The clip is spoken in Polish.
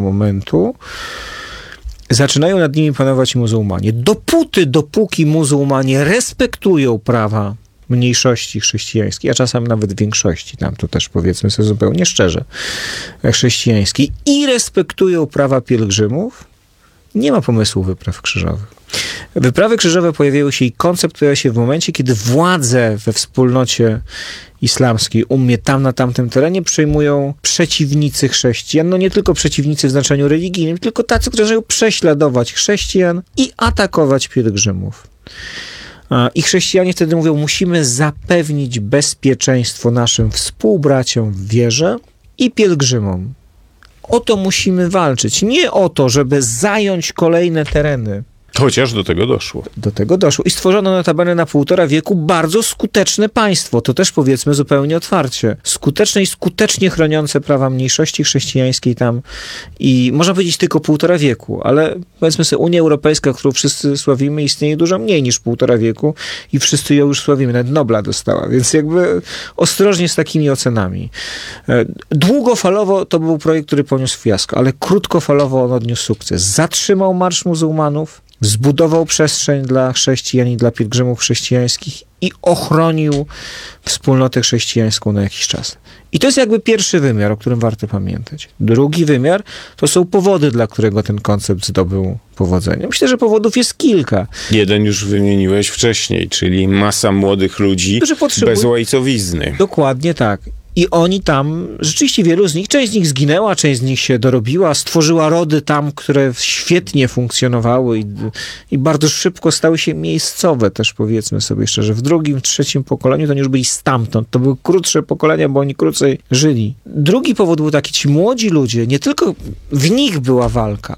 momentu zaczynają nad nimi panować muzułmanie. Dopóki muzułmanie respektują prawa mniejszości chrześcijańskiej, a czasem nawet większości, tam to też powiedzmy sobie zupełnie szczerze, chrześcijańskiej i respektują prawa pielgrzymów, nie ma pomysłu wypraw krzyżowych. Wyprawy krzyżowe pojawiają się i koncept pojawia się w momencie, kiedy władze we wspólnocie islamskiej, tam na tamtym terenie przejmują przeciwnicy chrześcijan, no nie tylko przeciwnicy w znaczeniu religijnym, tylko tacy, którzy zaczynają prześladować chrześcijan i atakować pielgrzymów. I chrześcijanie wtedy mówią, musimy zapewnić bezpieczeństwo naszym współbraciom w wierze i pielgrzymom. O to musimy walczyć. Nie o to, żeby zająć kolejne tereny. Chociaż do tego doszło. Do tego doszło. I stworzono notabene na 1,5 wieku bardzo skuteczne państwo. To też powiedzmy zupełnie otwarcie. Skuteczne i skutecznie chroniące prawa mniejszości chrześcijańskiej tam. I można powiedzieć tylko 1,5 wieku, ale powiedzmy sobie Unia Europejska, którą wszyscy sławimy, istnieje dużo mniej niż 1,5 wieku i wszyscy ją już sławimy. Nawet Nobla dostała. Więc jakby ostrożnie z takimi ocenami. Długofalowo to był projekt, który poniósł fiasko, ale krótkofalowo on odniósł sukces. Zatrzymał marsz muzułmanów, zbudował przestrzeń dla chrześcijan i dla pielgrzymów chrześcijańskich i ochronił wspólnotę chrześcijańską na jakiś czas. I to jest jakby pierwszy wymiar, o którym warto pamiętać. Drugi wymiar to są powody, dla którego ten koncept zdobył powodzenie. Myślę, że powodów jest kilka. Jeden już wymieniłeś wcześniej, czyli masa młodych ludzi bez ojcowizny. Dokładnie tak. I oni tam, rzeczywiście wielu z nich, część z nich zginęła, część z nich się dorobiła, stworzyła rody tam, które świetnie funkcjonowały i bardzo szybko stały się miejscowe też, powiedzmy sobie szczerze. W drugim, trzecim pokoleniu to oni już byli stamtąd. To były krótsze pokolenia, bo oni krócej żyli. Drugi powód był taki, ci młodzi ludzie, nie tylko w nich była walka,